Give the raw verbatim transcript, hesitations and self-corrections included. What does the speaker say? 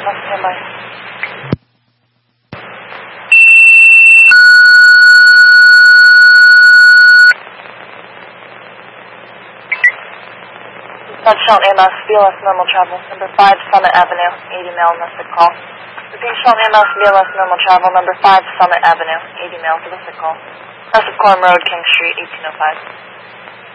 Stand by. Shelton A M S, B L S normal travel, number five Summit Avenue, eighty male, missed call. Repeat Shelton A M S, B L S normal travel, number five Summit Avenue, eighty male, give us a call. Crest of Corm Road, King Street, eighteen oh five.